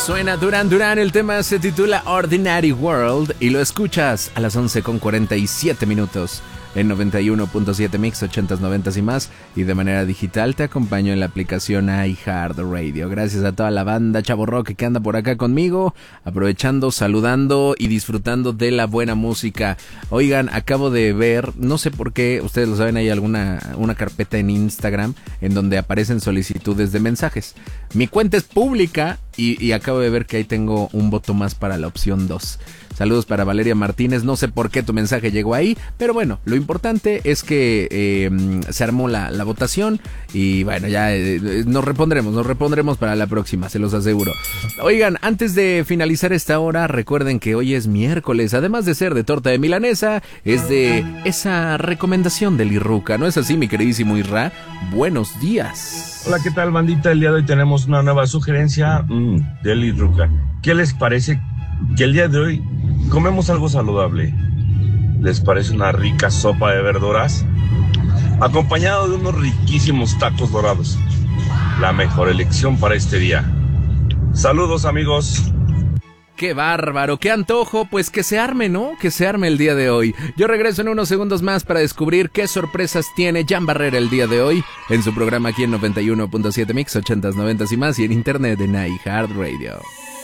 Suena Duran Duran, el tema se titula Ordinary World y lo escuchas a las 11:47 en 91.7 Mix, 80s, 90s y más, y de manera digital te acompaño en la aplicación iHeartRadio. Gracias a toda la banda Chavo Rock que anda por acá conmigo, aprovechando, saludando y disfrutando de la buena música. Oigan, acabo de ver, no sé por qué, ustedes lo saben, hay una carpeta en Instagram en donde aparecen solicitudes de mensajes. Mi cuenta es pública y acabo de ver que ahí tengo un voto más para la opción 2. Saludos para Valeria Martínez, no sé por qué tu mensaje llegó ahí, pero bueno, lo importante es que se armó la votación y bueno, ya nos repondremos para la próxima, se los aseguro. Oigan, antes de finalizar esta hora, recuerden que hoy es miércoles, además de ser de torta de milanesa, es de esa recomendación del Irruca, ¿no es así, mi queridísimo Irra? Buenos días. Hola, ¿qué tal, bandita? El día de hoy tenemos una nueva sugerencia del Irruca. ¿Qué les parece que el día de hoy comemos algo saludable? ¿Les parece una rica sopa de verduras? Acompañado de unos riquísimos tacos dorados. La mejor elección para este día. Saludos, amigos. ¡Qué bárbaro! ¡Qué antojo! Pues que se arme, ¿no? Que se arme el día de hoy. Yo regreso en unos segundos más para descubrir qué sorpresas tiene Jan Barrera el día de hoy en su programa aquí en 91.7 Mix, 80s, 90s y más, y en internet en iHeartRadio.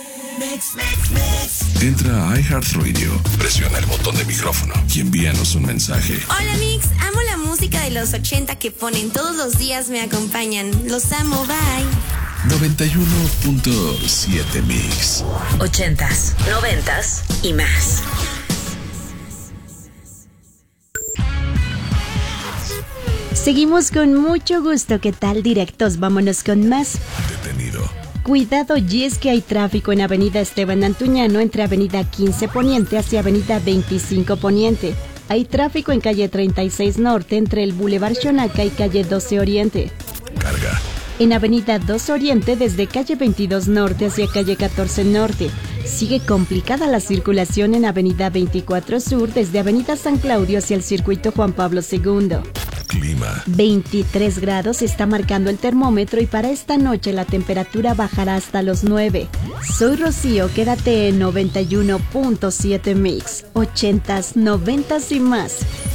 Entra a iHeartRadio, presiona el botón de micrófono y envíanos un mensaje. Hola Mix, amo la música de los 80 que ponen todos los días, me acompañan. Los amo, bye. 91.7 Mix. 80s, 90s y más. Seguimos con mucho gusto. ¿Qué tal, directos? Vámonos con más. Detenido. Cuidado, y es que hay tráfico en Avenida Esteban Antuñano entre Avenida 15 Poniente hacia Avenida 25 Poniente. Hay tráfico en calle 36 Norte entre el Boulevard Xonaca y calle 12 Oriente. Carga. En Avenida 2 Oriente desde calle 22 Norte hacia calle 14 Norte. Sigue complicada la circulación en Avenida 24 Sur desde Avenida San Claudio hacia el circuito Juan Pablo II. Clima. 23 grados está marcando el termómetro y para esta noche la temperatura bajará hasta los 9. Soy Rocío, quédate en 91.7 Mix, 80s, 90s y más.